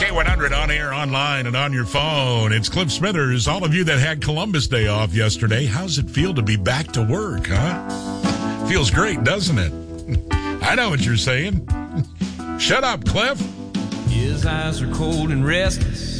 K100 on air, online, and on your phone. It's Cliff Smithers. All of you that had Columbus Day off yesterday, how's it feel to be back to work, huh? Feels great, doesn't it? I know what you're saying. Shut up, Cliff. His eyes are cold and restless.